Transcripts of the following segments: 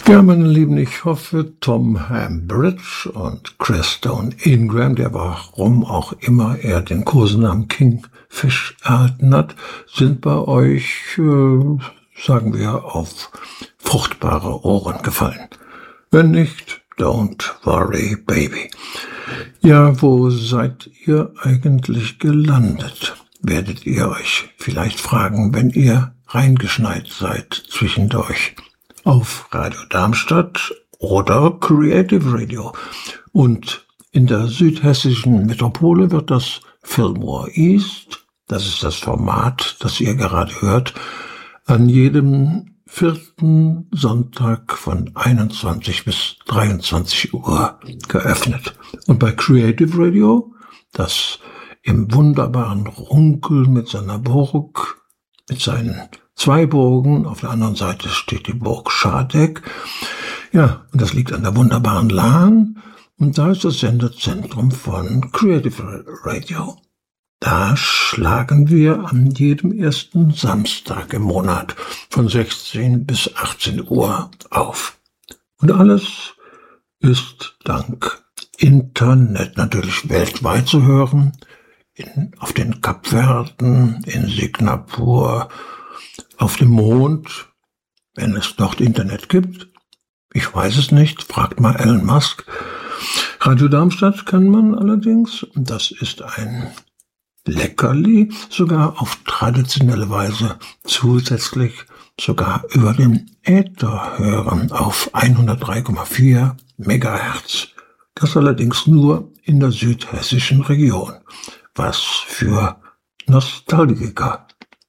Ja, meine Lieben, ich hoffe, Tom Hambridge und Chris Stone Ingram, der warum auch immer er den Kosenamen Kingfish erhalten hat, sind bei euch, sagen wir, auf fruchtbare Ohren gefallen. Wenn nicht, don't worry, baby. Ja, wo seid ihr eigentlich gelandet? Werdet ihr euch vielleicht fragen, wenn ihr reingeschneit seid zwischendurch. Auf Radio Darmstadt oder Creative Radio. Und in der südhessischen Metropole wird das Fillmore East, das ist das Format, das ihr gerade hört, an jedem 4. Sonntag von 21 bis 23 Uhr geöffnet. Und bei Creative Radio, das im wunderbaren Runkel mit seiner Burg, mit seinen 2 Burgen, auf der anderen Seite steht die Burg Schadegg. Ja, und das liegt an der wunderbaren Lahn. Und da ist das Sendezentrum von Creative Radio. Da schlagen wir an jedem 1. Samstag im Monat von 16 bis 18 Uhr auf. Und alles ist dank Internet natürlich weltweit zu hören. Auf den Kapverden, in Singapur, auf dem Mond, wenn es dort Internet gibt. Ich weiß es nicht, fragt mal Elon Musk. Radio Darmstadt kann man allerdings, und das ist ein Leckerli, sogar auf traditionelle Weise zusätzlich sogar über den Äther hören auf 103,4 Megahertz. Das allerdings nur in der südhessischen Region. Was für Nostalgiker.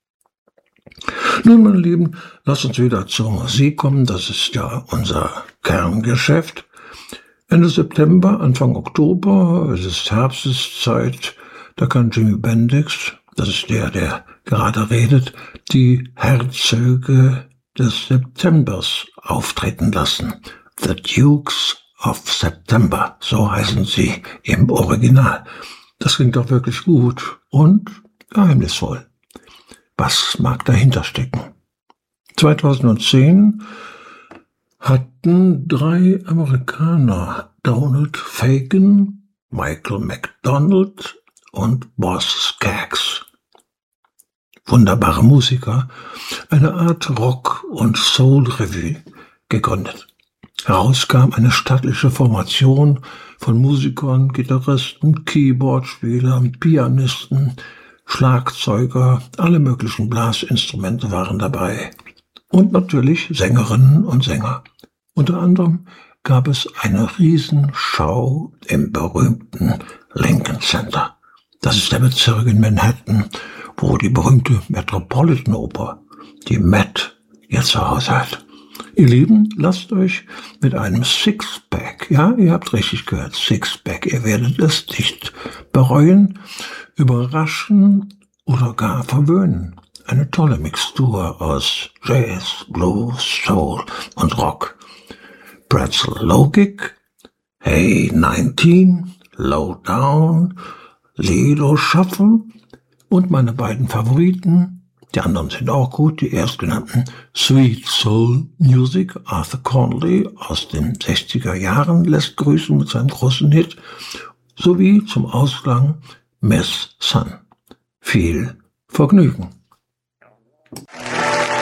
Nun, meine Lieben, lasst uns wieder zur Musik kommen. Das ist ja unser Kerngeschäft. Ende September, Anfang Oktober, es ist Herbsteszeit, da kann Jimi Bendix, das ist der gerade redet, die Herzöge des Septembers auftreten lassen. The Dukes of September, so heißen sie im Original. Das klingt doch wirklich gut und geheimnisvoll. Was mag dahinter stecken? 2010 hatten 3 Amerikaner, Donald Fagen, Michael McDonald und Boz Scaggs, wunderbare Musiker, eine Art Rock- und Soul-Revue gegründet. Heraus kam eine stattliche Formation von Musikern, Gitarristen, Keyboardspielern, Pianisten, Schlagzeuger, alle möglichen Blasinstrumente waren dabei. Und natürlich Sängerinnen und Sänger. Unter anderem gab es eine Riesenschau im berühmten Lincoln Center. Das ist der Bezirk in Manhattan, wo die berühmte Metropolitan Oper, die Met, ihr Zuhause hat. Ihr Lieben, lasst euch mit einem Sixpack, ja, ihr habt richtig gehört, Sixpack, ihr werdet es nicht bereuen, überraschen oder gar verwöhnen. Eine tolle Mixtur aus Jazz, Blues, Soul und Rock. Pretzel Logik, Hey 19, Low Down, Lido Shuffle und meine beiden Favoriten. Die anderen sind auch gut, die erstgenannten Sweet Soul Music, Arthur Conley aus den 60er Jahren lässt grüßen mit seinem großen Hit, sowie zum Ausklang Miss Sun. Viel Vergnügen.